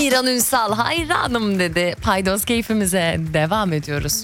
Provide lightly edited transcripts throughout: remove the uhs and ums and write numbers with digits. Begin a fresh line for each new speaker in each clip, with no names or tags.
İran Ünsal hayranım dedi. Paydos keyfimize devam ediyoruz.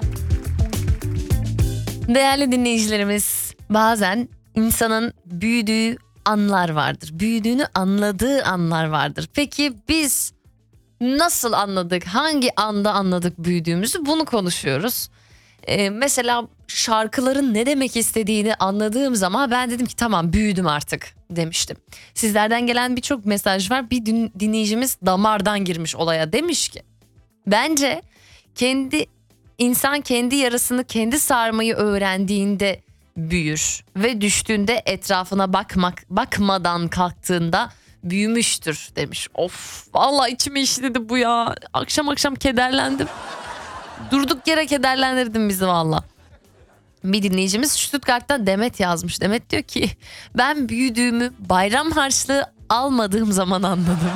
Değerli dinleyicilerimiz, bazen insanın büyüdüğü anlar vardır. Büyüdüğünü anladığı anlar vardır. Peki biz nasıl anladık? Hangi anda anladık büyüdüğümüzü? Bunu konuşuyoruz. Mesela şarkıların ne demek istediğini anladığım zaman ben dedim ki tamam büyüdüm artık demiştim. Sizlerden gelen birçok mesaj var. Bir dinleyicimiz damardan girmiş olaya, demiş ki bence insan kendi yarasını kendi sarmayı öğrendiğinde büyür ve düştüğünde etrafına bakmadan kalktığında büyümüştür demiş. Of, vallahi içime işledi bu ya. Akşam akşam kederlendim. Durduk yere kederlendirdin bizi valla. Bir dinleyicimiz Stuttgart'tan Demet yazmış. Demet diyor ki ben büyüdüğümü bayram harçlığı almadığım zaman anladım.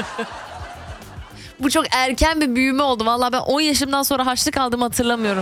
Bu çok erken bir büyüme oldu. Valla ben 10 yaşımdan sonra harçlık aldığımı hatırlamıyorum.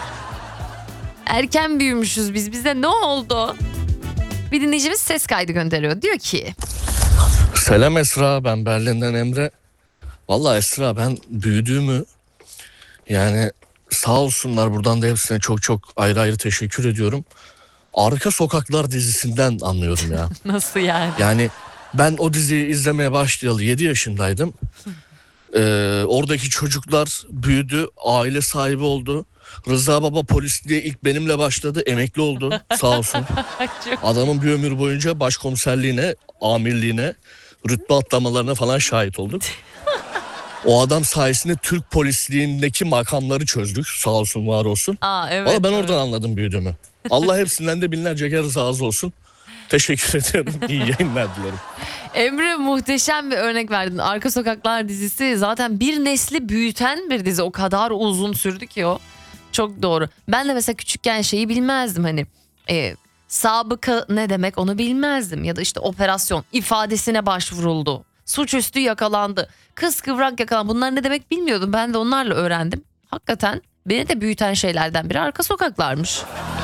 Erken büyümüşüz biz. Bize ne oldu? Bir dinleyicimiz ses kaydı gönderiyor. Diyor ki
Selam Esra, ben Berlin'den Emre. Vallahi Esra, ben büyüdüğümü, yani sağ olsunlar, buradan da hepsine çok çok ayrı ayrı teşekkür ediyorum. Arka Sokaklar dizisinden anlıyorum ya.
nasıl yani?
Yani ben o diziyi izlemeye başlayalı 7 yaşındaydım. Oradaki çocuklar büyüdü, aile sahibi oldu. Rıza Baba polisliğe ilk benimle başladı, emekli oldu sağ olsun. Adamın bir ömür boyunca başkomiserliğine, amirliğine, rütbe atlamalarına falan şahit olduk. O adam sayesinde Türk polisliğindeki makamları çözdük, sağ olsun var olsun.
Evet,
Valla ben
evet.
oradan anladım büyüdüğümü. Allah hepsinden de binlerce kere razı olsun. Teşekkür ederim. İyi yayınlar dilerim.
Emre, muhteşem bir örnek verdin. Arka Sokaklar dizisi zaten bir nesli büyüten bir dizi. O kadar uzun sürdü ki o. Çok doğru. Ben de mesela küçükken şeyi bilmezdim, hani sabıka ne demek onu bilmezdim. Ya da işte operasyon ifadesine başvuruldu. Suçüstü yakalandı. Kız kıvrak yakalandı. Bunlar ne demek bilmiyordum. Ben de onlarla öğrendim. Hakikaten beni de büyüten şeylerden biri Arka Sokaklarmış.